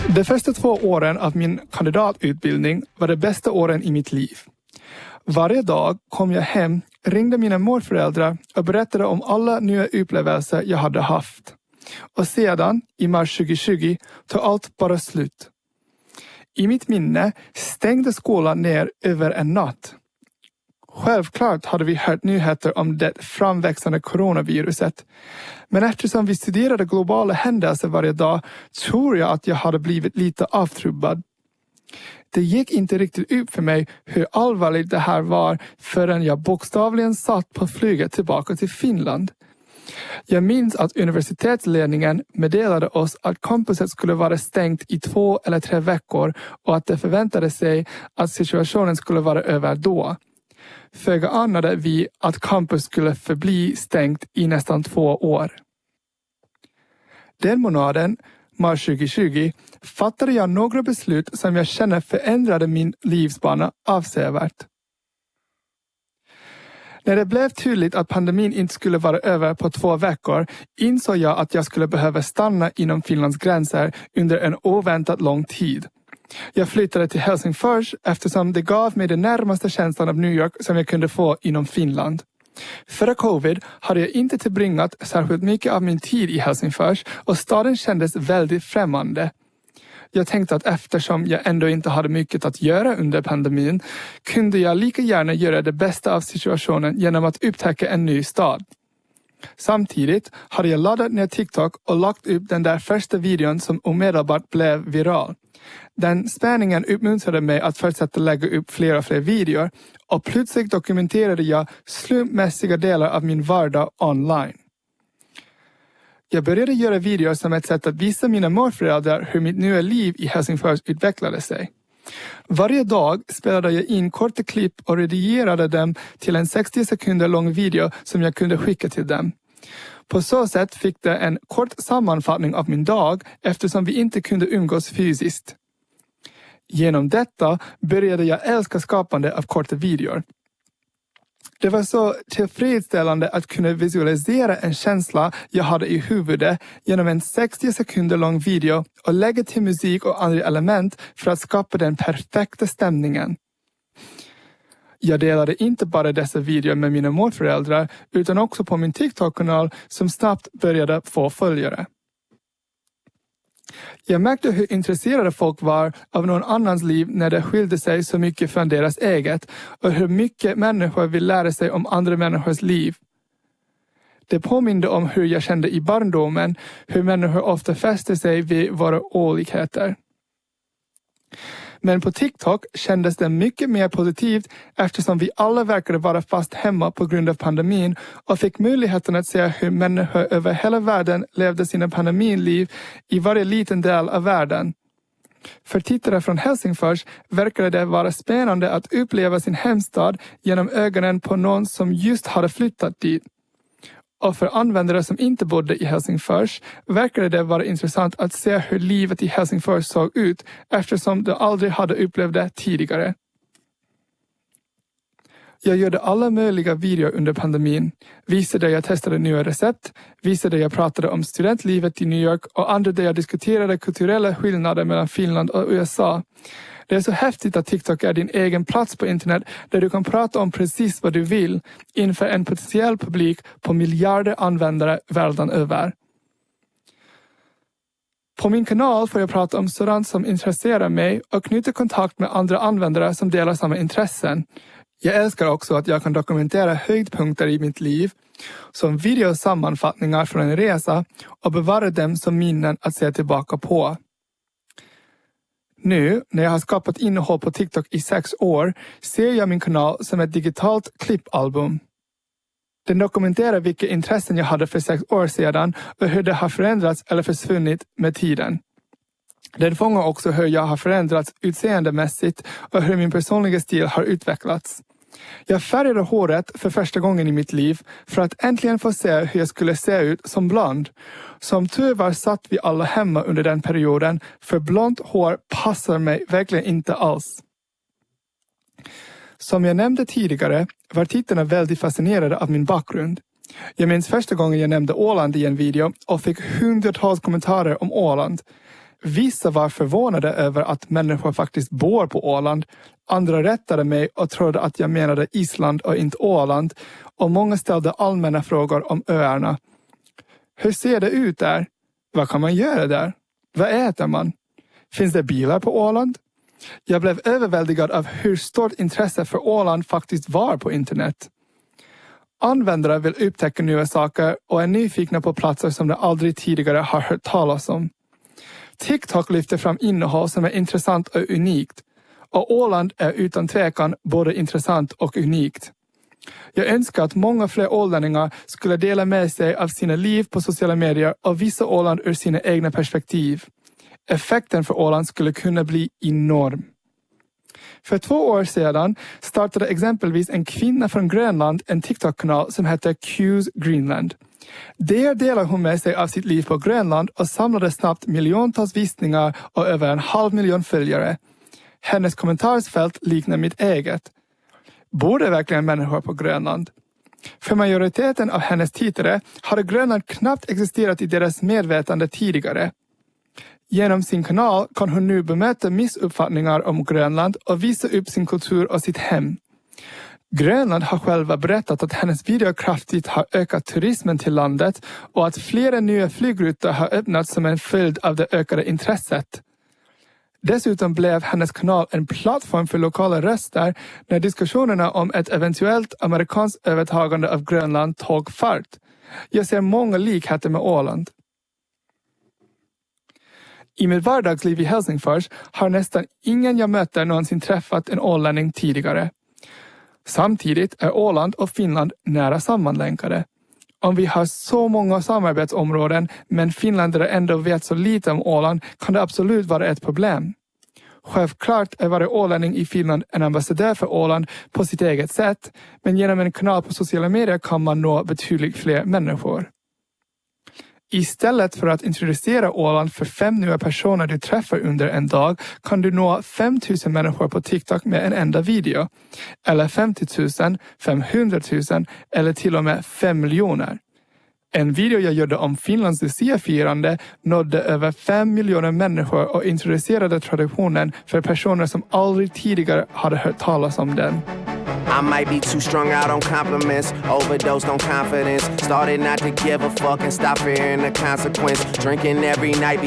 De första 2 åren av min kandidatutbildning var de bästa åren i mitt liv. Varje dag kom jag hem, ringde mina morföräldrar och berättade om alla nya upplevelser jag hade haft. Och sedan, i mars 2020, tog allt bara slut. I mitt minne stängde skolan ner över en natt. Självklart hade vi hört nyheter om det framväxande coronaviruset. Men eftersom vi studerade globala händelser varje dag tror jag att jag hade blivit lite avtrubbad. Det gick inte riktigt upp för mig hur allvarligt det här var förrän jag bokstavligen satt på flyget tillbaka till Finland. Jag minns att universitetsledningen meddelade oss att campuset skulle vara stängt i 2 eller 3 veckor och att det förväntade sig att situationen skulle vara över då. Föga anade vi att campus skulle förbli stängt i nästan 2 år. Den månaden, mars 2020, fattade jag några beslut som jag känner förändrade min livsbana avsevärt. När det blev tydligt att pandemin inte skulle vara över på 2 veckor insåg jag att jag skulle behöva stanna inom Finlands gränser under en oväntat lång tid. Jag flyttade till Helsingfors eftersom det gav mig den närmaste känslan av New York som jag kunde få inom Finland. Före covid hade jag inte tillbringat särskilt mycket av min tid i Helsingfors och staden kändes väldigt främmande. Jag tänkte att eftersom jag ändå inte hade mycket att göra under pandemin kunde jag lika gärna göra det bästa av situationen genom att upptäcka en ny stad. Samtidigt hade jag laddat ner TikTok och lagt upp den där första videon som omedelbart blev viral. Den spänningen uppmuntrade mig att fortsätta lägga upp fler och fler videor och plötsligt dokumenterade jag slumpmässiga delar av min vardag online. Jag började göra videor som ett sätt att visa mina morföräldrar hur mitt nya liv i Helsingfors utvecklade sig. Varje dag spelade jag in korta klipp och redigerade dem till en 60 sekunder lång video som jag kunde skicka till dem. På så sätt fick det en kort sammanfattning av min dag eftersom vi inte kunde umgås fysiskt. Genom detta började jag älska skapande av korta videor. Det var så tillfredsställande att kunna visualisera en känsla jag hade i huvudet genom en 60 sekunder lång video och lägga till musik och andra element för att skapa den perfekta stämningen. Jag delade inte bara dessa videor med mina morföräldrar utan också på min TikTok-kanal som snabbt började få följare. Jag märkte hur intresserade folk var av någon annans liv när det skilde sig så mycket från deras eget och hur mycket människor vill lära sig om andra människors liv. Det påminde om hur jag kände i barndomen, hur människor ofta fäster sig vid våra olikheter. Men på TikTok kändes det mycket mer positivt eftersom vi alla verkade vara fast hemma på grund av pandemin och fick möjligheten att se hur människor över hela världen levde sina pandeminliv i varje liten del av världen. För tittare från Helsingfors verkade det vara spännande att uppleva sin hemstad genom ögonen på någon som just hade flyttat dit. Och för användare som inte bodde i Helsingfors verkade det vara intressant att se hur livet i Helsingfors såg ut eftersom de aldrig hade upplevt det tidigare. Jag gjorde alla möjliga videor under pandemin, visade där jag testade nya recept, visade där jag pratade om studentlivet i New York och andra där jag diskuterade kulturella skillnader mellan Finland och USA. Det är så häftigt att TikTok är din egen plats på internet där du kan prata om precis vad du vill inför en potentiell publik på miljarder användare världen över. På min kanal får jag prata om sådant som intresserar mig och knyta kontakt med andra användare som delar samma intressen. Jag älskar också att jag kan dokumentera höjdpunkter i mitt liv som videosammanfattningar från en resa och bevara dem som minnen att se tillbaka på. Nu, när jag har skapat innehåll på TikTok i 6 år, ser jag min kanal som ett digitalt klippalbum. Den dokumenterar vilka intressen jag hade för 6 år sedan och hur det har förändrats eller försvunnit med tiden. Den fångar också hur jag har förändrats utseendemässigt och hur min personliga stil har utvecklats. Jag färgade håret för första gången i mitt liv för att äntligen få se hur jag skulle se ut som blond. Som tur var satt vi alla hemma under den perioden för blont hår passar mig verkligen inte alls. Som jag nämnde tidigare var tittarna väldigt fascinerade av min bakgrund. Jag minns första gången jag nämnde Åland i en video och fick hundratals kommentarer om Åland. Vissa var förvånade över att människor faktiskt bor på Åland. Andra rättade mig och trodde att jag menade Island och inte Åland. Och många ställde allmänna frågor om öarna. Hur ser det ut där? Vad kan man göra där? Vad äter man? Finns det bilar på Åland? Jag blev överväldigad av hur stort intresse för Åland faktiskt var på internet. Användare vill upptäcka nya saker och är nyfikna på platser som de aldrig tidigare har hört talas om. TikTok lyfter fram innehåll som är intressant och unikt. Och Åland är utan tvekan både intressant och unikt. Jag önskar att många fler ålänningar skulle dela med sig av sina liv på sociala medier och visa Åland ur sina egna perspektiv. Effekten för Åland skulle kunna bli enorm. För 2 år sedan startade exempelvis en kvinna från Grönland en TikTok-kanal som heter Q's Greenland. Där delar hon med sig av sitt liv på Grönland och samlade snabbt miljontals visningar och över 500 000 följare. Hennes kommentarsfält liknar mitt eget. Bor det verkligen människor på Grönland? För majoriteten av hennes tittare hade Grönland knappt existerat i deras medvetande tidigare. Genom sin kanal kan hon nu bemöta missuppfattningar om Grönland och visa upp sin kultur och sitt hem. Grönland har själva berättat att hennes video kraftigt har ökat turismen till landet och att flera nya flygrutor har öppnats som en följd av det ökade intresset. Dessutom blev hennes kanal en plattform för lokala röster när diskussionerna om ett eventuellt amerikanskt övertagande av Grönland tog fart. Jag ser många likheter med Åland. I mitt vardagsliv i Helsingfors har nästan ingen jag möter någonsin träffat en ålänning tidigare. Samtidigt är Åland och Finland nära sammanlänkade. Om vi har så många samarbetsområden men finländare ändå vet så lite om Åland kan det absolut vara ett problem. Självklart är varje ålänning i Finland en ambassadör för Åland på sitt eget sätt, men genom en kanal på sociala medier kan man nå betydligt fler människor. Istället för att introducera Åland för 5 nya personer du träffar under en dag kan du nå 5 000 människor på TikTok med en enda video. Eller 50 000, 500 000 eller till och med 5 miljoner. En video jag gjorde om Finlands Lucia-firande nådde över 5 miljoner människor och introducerade traditionen för personer som aldrig tidigare hade hört talas om den. I might be too strung out on compliments, overdosed on confidence, started not to give a fuck and stop fearing the consequence, drinking every night